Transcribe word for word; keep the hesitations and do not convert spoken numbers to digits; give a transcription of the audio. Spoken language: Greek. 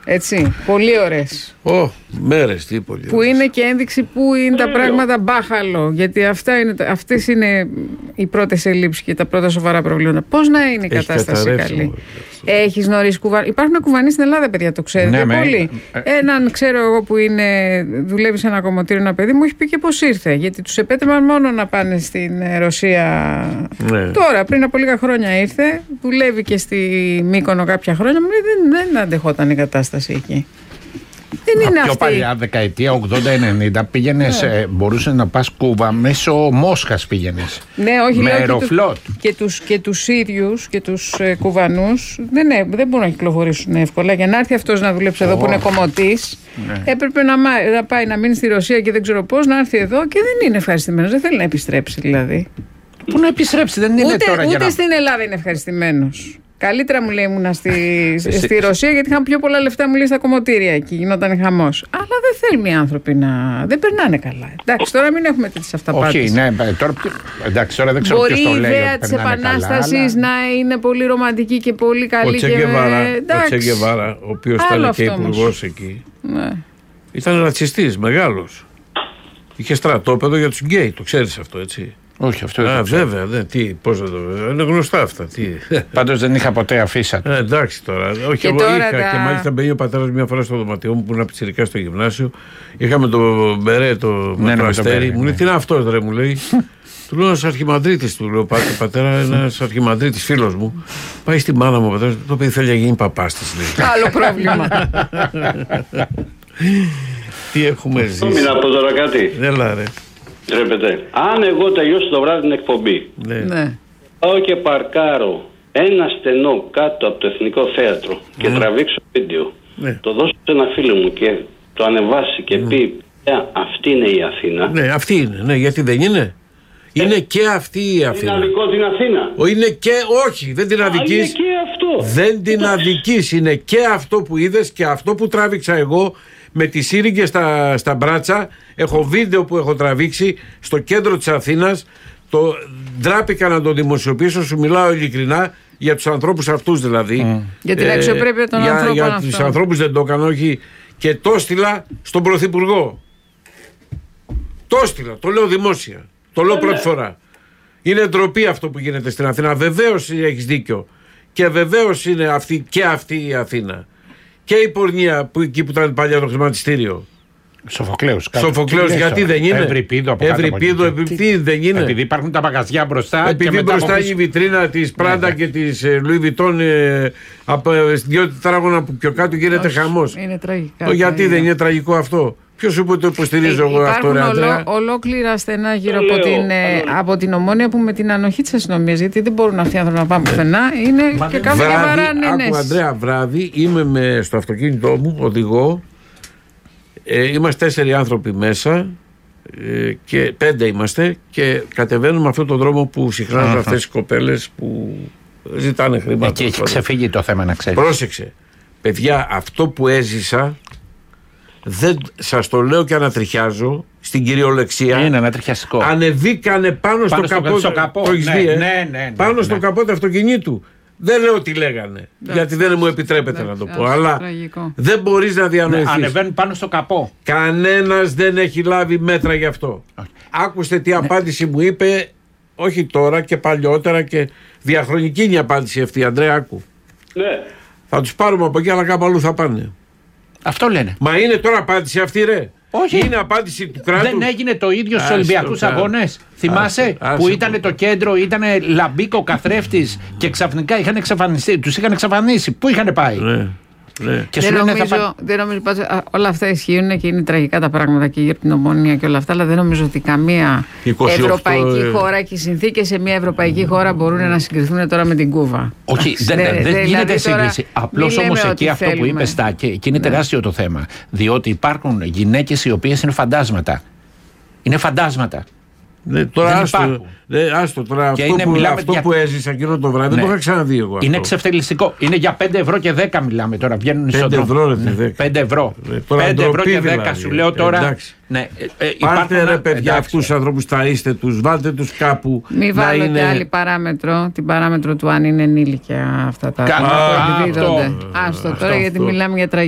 Έτσι, πολύ ωραίες. Ω, oh, μέρες, τι πολύ ωραίες. Που είναι και ένδειξη που είναι τα πράγματα μπάχαλο. Γιατί αυτά είναι, αυτές είναι οι πρώτες ελλείψεις και τα πρώτα σοβαρά προβλήματα. Πώς να είναι η Έχει κατάσταση καλή. Έχεις γνωρίσει κουβανί? Υπάρχουν κουβανί στην Ελλάδα, παιδιά, το ξέρετε ναι, πολύ. Με... Έναν ξέρω εγώ που είναι, δουλεύει σε ένα κομμωτήριο, ένα παιδί μου έχει πει και πώς ήρθε. Γιατί τους επέτρεπαν μόνο να πάνε στην Ρωσία. Ναι. Τώρα, πριν από λίγα χρόνια ήρθε. Δουλεύει και στη Μύκονο κάποια χρόνια. Μου λέει δεν, δεν αντεχόταν η κατάσταση εκεί. Δεν είναι πιο αυτή. παλιά, δεκαετία ογδόντα ενενήντα, πήγαινες, ναι. ε, μπορούσε να πας Κούβα μέσω Μόσχας πήγαινες. Ναι, όχι, με λέω, αεροφλότ. Και, του, και, τους, και τους ίδιους και τους ε, Κουβανούς δεν, ναι, δεν μπορούν να κυκλοφορήσουν εύκολα. Για να έρθει αυτός να δουλέψει oh. εδώ που είναι κομμωτής, ναι. έπρεπε να, να πάει να μείνει στη Ρωσία και δεν ξέρω πώς, να έρθει εδώ και δεν είναι ευχαριστημένος. Δεν θέλει να επιστρέψει δηλαδή. Πού να επιστρέψει, δεν είναι ούτε, τώρα ούτε για να... στην Ελλάδα είναι ευχαριστημένος. Καλύτερα μου λέει ήμουνα στη, στη Ρωσία γιατί είχαν πιο πολλά λεφτά μου λέει στα κομμωτήρια εκεί, γινόταν χαμός. Αλλά δεν θέλουν οι άνθρωποι να. Δεν περνάνε καλά. Εντάξει, τώρα μην έχουμε τέτοιες αυταπάτες. Όχι, ναι, τώρα, εντάξει, τώρα δεν ξέρω ποιος το λέει. Μπορεί η ιδέα της Επανάστασης αλλά... να είναι πολύ ρομαντική και πολύ καλή. Ο Τσεγκεβάρα, ο, Τσεγκεβάρα, ο οποίος ήταν και υπουργός εκεί, ναι. ήταν ρατσιστής μεγάλος. Είχε στρατόπεδο για τους γκέι, το ξέρεις αυτό, έτσι. Όχι, αυτό δεν. Α, βέβαια, δεν, τι, πώς θα το βέβαια. Είναι γνωστά αυτά. Πάντως δεν είχα ποτέ αφίσα. Ε, εντάξει τώρα. Όχι, και εγώ τώρα είχα τα... και μάλιστα μπαίνει ο πατέρας μια φορά στο δωματιό μου που είναι πιτσιρικά στο γυμνάσιο. Είχαμε το μπερέ, το ναι, με το αστέρι. Ναι, μου λέει τι είναι αυτό, ρε, μου λέει. Του λέω ένας αρχιμαντρίτης, του λέω πάτε πατέρα, ένας αρχιμαντρίτης φίλος μου. Πάει στη μάνα μου ο πατέρας, το παιδί θέλει να γίνει παπάς της. Άλλο πρόβλημα. Τι έχουμε ζήσει. Μην να πω τώρα κάτι. Έλα ρε. Τρέπετε. Αν εγώ τελειώσω το βράδυ την εκπομπή, ναι. ναι. πάω και παρκάρω ένα στενό κάτω από το Εθνικό Θέατρο και mm. τραβήξω βίντεο, ναι. το δώσω σε ένα φίλο μου και το ανεβάσει και mm. πει αυτή είναι η Αθήνα. Ναι, αυτή είναι. Ναι, γιατί δεν είναι. Ε, είναι και αυτή η Αθήνα. Είναι αδικό την Αθήνα. Ο, είναι και, όχι, δεν την αδικείς. Είναι και αυτό. Δεν την αδικείς. Είναι και αυτό που είδες και αυτό που τράβηξα εγώ. Με τις σύριγγες στα, στα μπράτσα. Έχω βίντεο που έχω τραβήξει στο κέντρο της Αθήνας. Το ντράπηκα να το δημοσιοποιήσω. Σου μιλάω ειλικρινά για τους ανθρώπους αυτούς δηλαδή. Mm. Για την αξιοπρέπεια των ε, ανθρώπων για, αυτών. Για τους ανθρώπους δεν το έκανα, όχι. Και το στείλα στον Πρωθυπουργό. Το στείλα, το λέω δημόσια. Το λέω πρώτη φορά. Είναι ντροπή αυτό που γίνεται στην Αθήνα. Βεβαίως έχεις δίκιο. Και βεβαίως είναι αυτή, και αυτή η Αθήνα. Και η πορνεία που εκεί που ήταν παλιά το χρηματιστήριο. Σοφοκλέους. Σοφοκλέους, γιατί δεν είναι. Ευρυπίδο, από Ευρυπίδο, επειδή δεν είναι. Επειδή υπάρχουν τα μαγαζιά μπροστά. Επειδή και μπροστά είναι η βιτρίνα της Πράντα και της Λουί Βιτών. Από δύο τετράγωνα που πιο κάτω γίνεται χαμός. Είναι τραγικά. Γιατί δεν είναι τραγικό αυτό. Ποιος σου είπε το υποστηρίζω εγώ αυτό, ρε Αντρέα? Υπάρχουν ολόκληρα στενά γύρω από την, ε, από την Ομόνια που με την ανοχή της αστυνομίας, γιατί δεν μπορούν αυτοί οι άνθρωποι να πάνε πουθενά, είναι Μα και κάνουν και βαράνε. Άκου Αντρέα, βράδυ είμαι με, στο αυτοκίνητό μου, οδηγώ, ε, είμαστε τέσσερι άνθρωποι μέσα, ε, και πέντε είμαστε και κατεβαίνουμε αυτόν τον δρόμο που συχνάζουν uh-huh. αυτές οι κοπέλες που ζητάνε χρήματα. Και έχει ξεφύγει το θέμα, να ξέρεις. Πρόσεξε, παιδιά, αυτό που έζησα, δεν σας το λέω και ανατριχιάζω στην κυριολεξία. Είναι ανατριχιαστικό. Ανεβήκανε πάνω, πάνω στο, στο καπό. καπό. Το έχεις ναι, δει, ε? ναι, ναι, ναι, πάνω ναι. στο καπό του αυτοκινήτου. Δεν λέω τι λέγανε. Ναι, γιατί δεν μου επιτρέπεται ναι, να το πω. Ναι, αλλά τραγικό. Δεν μπορείς να διανοηθείς. Ναι, ανεβαίνουν πάνω στο καπό. Κανένας δεν έχει λάβει μέτρα γι' αυτό. Okay. Άκουστε τι ναι. απάντηση μου είπε. Όχι τώρα και παλιότερα και διαχρονική είναι η απάντηση αυτή, Αντρέα. Άκου. Ναι. Θα τους πάρουμε από εκεί, αλλά κάπου αλλού θα πάνε. Αυτό λένε. Μα είναι τώρα απάντηση αυτή, ρε. Όχι. Είναι απάντηση του κράτους. Δεν έγινε το ίδιο στους Ολυμπιακούς Αγώνες? Θυμάσαι άστο, που ήταν το κέντρο, ήταν λαμπίκο καθρέφτης και ξαφνικά είχαν εξαφανιστεί. Τους είχαν εξαφανίσει. Πού είχαν πάει? Ναι. Ναι. Και δεν, νομίζω, θα... δεν νομίζω πάντως, όλα αυτά ισχύουν και είναι τραγικά τα πράγματα και για την Ομόνια και όλα αυτά, αλλά δεν νομίζω ότι καμία είκοσι οκτώ ευρωπαϊκή ε... χώρα και οι συνθήκες σε μια ευρωπαϊκή χώρα μπορούν να συγκριθούν τώρα με την Κούβα. Όχι, δεν, δεν, δεν δηλαδή γίνεται σύγκριση. Απλώς όμως εκεί αυτό θέλουμε. Που είπε Στάκη, και είναι ναι. τεράστιο το θέμα. Διότι υπάρχουν γυναίκες οι οποίες είναι φαντάσματα. Είναι φαντάσματα. Ναι, τώρα άστο, ναι, άστο τώρα και αυτό, είναι, που, αυτό για... που έζησα εκείνο το βράδυ, ναι. δεν το είχα ξαναδεί εγώ αυτό. Είναι εξευτελιστικό. Είναι για πέντε ευρώ και δέκα μιλάμε τώρα. Βγαίνουν πέντε ευρώ, ναι. πέντε ευρώ. Ναι, πέντε ευρώ και δέκα δηλαδή. Σου λέω τώρα. Ναι, ε, ε, πάρτε ρε παιδιά αυτούς τους ανθρώπους, τα είστε τους, βάλτε τους κάπου. Μην βάλετε είναι... άλλη παράμετρο, την παράμετρο του αν είναι ενήλικια αυτά τα Κα... που εκδίδονται. Άστο τώρα γιατί μιλάμε για τραγική.